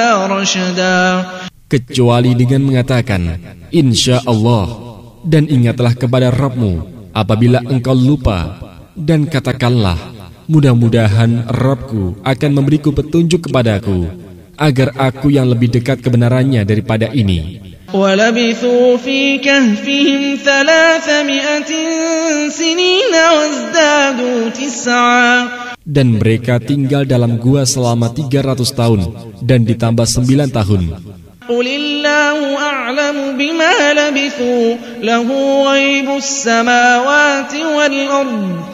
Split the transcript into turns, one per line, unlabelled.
رشدا
kecuali dengan mengatakan insya Allah, dan ingatlah kepada Rabbmu apabila engkau lupa, dan katakanlah mudah-mudahan Rabbku akan memberiku petunjuk kepadaku agar aku yang lebih dekat kebenarannya daripada ini.
وَلَبِثُوا فِي كَهْفِهِمْ 300 سِنِينَ وَازْدَادُوا 9.
Dan mereka tinggal dalam gua selama 300 tahun dan ditambah 9 tahun.
قُلِ اللَّهُ أَعْلَمُ بِمَا لَبِثُوا لَهُ غَيْبُ السَّمَاوَاتِ وَالْأَرْضِ